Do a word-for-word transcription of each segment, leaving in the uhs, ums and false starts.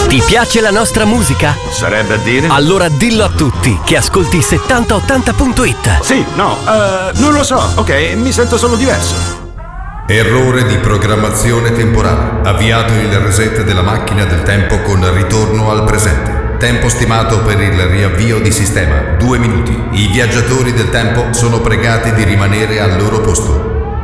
Ti piace la nostra musica? Sarebbe a dire? Allora dillo a tutti che ascolti settanta ottanta punto it. Sì, no, uh, non lo so, ok, mi sento solo diverso. Errore di programmazione temporale. Avviato il reset della macchina del tempo con ritorno al presente. Tempo stimato per il riavvio di sistema, due minuti. I viaggiatori del tempo sono pregati di rimanere al loro posto.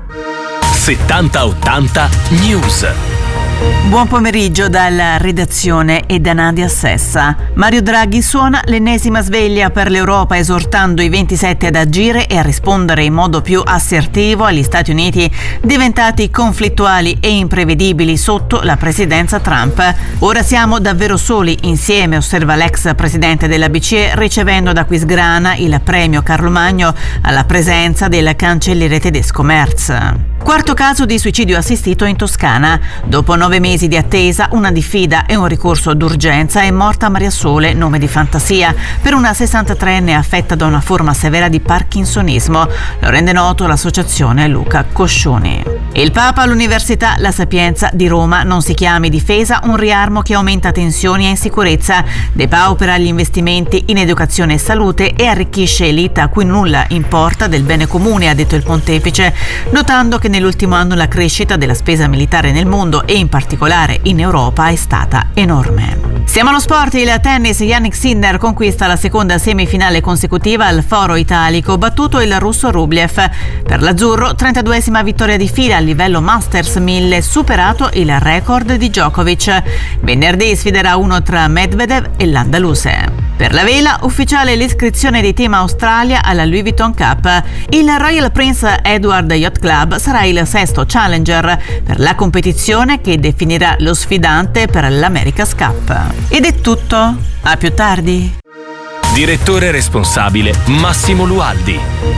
settanta ottanta News. Buon pomeriggio dalla redazione e da Nadia Sessa. Mario Draghi suona l'ennesima sveglia per l'Europa, esortando i ventisette ad agire e a rispondere in modo più assertivo agli Stati Uniti, diventati conflittuali e imprevedibili sotto la presidenza Trump. Ora siamo davvero soli insieme, osserva l'ex presidente della B C E, ricevendo da Quisgrana il premio Carlo Magno alla presenza del cancelliere tedesco Merz. Quarto caso di suicidio assistito in Toscana. Dopo nove mesi di attesa, una diffida e un ricorso d'urgenza, è morta Maria Sole, nome di fantasia, per una sessantatreenne affetta da una forma severa di parkinsonismo. Lo rende noto l'associazione Luca Coscioni. Il Papa all'Università La Sapienza di Roma: non si chiami difesa un riarmo che aumenta tensioni e insicurezza, depaupera gli investimenti in educazione e salute e arricchisce elite a cui nulla importa del bene comune, ha detto il pontefice, notando che nell'ultimo anno la crescita della spesa militare nel mondo e in particolare in Europa è stata enorme. Siamo allo sport. Il tennis: Jannik Sinner conquista la seconda semifinale consecutiva al Foro Italico, battuto il russo Rublev. Per l'azzurro, trentaduesima vittoria di fila a livello Masters mille, superato il record di Djokovic. Venerdì sfiderà uno tra Medvedev e l'andaluse. Per la vela, ufficiale l'iscrizione di Team Australia alla Louis Vuitton Cup. Il Royal Prince Edward Yacht Club sarà il sesto challenger per la competizione che definirà lo sfidante per l'America's Cup. Ed è tutto. A più tardi. Direttore responsabile Massimo Lualdi.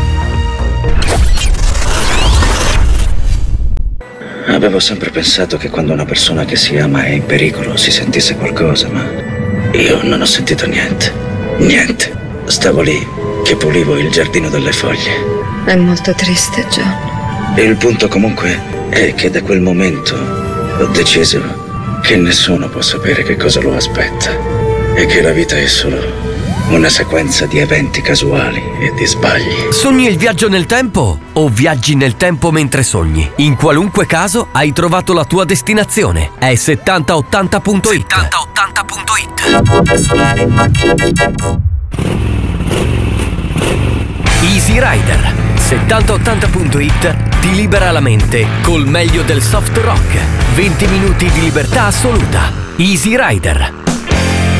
Avevo sempre pensato che quando una persona che si ama è in pericolo si sentisse qualcosa, ma io non ho sentito niente. Niente. Stavo lì che pulivo il giardino delle foglie. È molto triste, John. Il punto comunque è che da quel momento ho deciso che nessuno può sapere che cosa lo aspetta e che la vita è solo una sequenza di eventi casuali e di sbagli. Sogni il viaggio nel tempo o viaggi nel tempo mentre sogni? In qualunque caso hai trovato la tua destinazione. È settanta ottanta punto it. settanta ottanta punto it. Easy Rider. settanta ottanta punto it ti libera la mente col meglio del soft rock. venti minuti di libertà assoluta. Easy Rider.